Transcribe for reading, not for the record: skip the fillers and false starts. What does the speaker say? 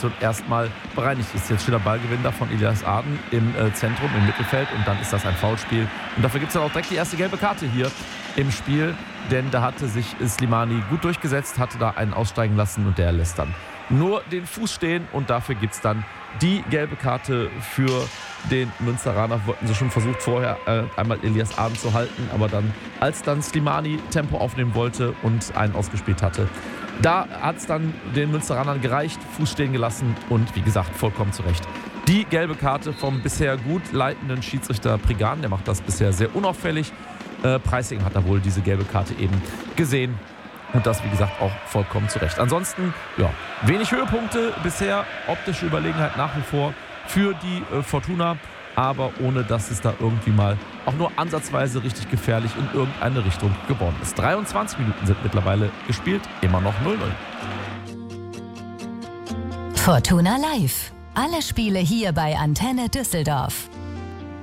Situation erstmal bereinigt ist. Jetzt steht der Ballgewinn da von Elias Aden im Zentrum, im Mittelfeld und dann ist das ein Foulspiel. Und dafür gibt es dann auch direkt die erste gelbe Karte hier im Spiel, denn da hatte sich Slimani gut durchgesetzt, hatte da einen aussteigen lassen und der lässt dann nur den Fuß stehen und dafür gibt es dann die gelbe Karte für den Münsteraner. Wollten sie schon versucht vorher einmal Elias Aden zu halten, aber dann, als dann Slimani Tempo aufnehmen wollte und einen ausgespielt hatte, da hat es dann den Münsteranern gereicht, Fuß stehen gelassen und wie gesagt, vollkommen zu Recht. Die gelbe Karte vom bisher gut leitenden Schiedsrichter Prigan, der macht das bisher sehr unauffällig. Preissing hat da wohl diese gelbe Karte eben gesehen. Und das, wie gesagt, auch vollkommen zu Recht. Ansonsten, ja, wenig Höhepunkte bisher. Optische Überlegenheit nach wie vor für die Fortuna. Aber ohne, dass es da irgendwie mal auch nur ansatzweise richtig gefährlich in irgendeine Richtung geworden ist. 23 Minuten sind mittlerweile gespielt. Immer noch 0-0. Fortuna Live. Alle Spiele hier bei Antenne Düsseldorf.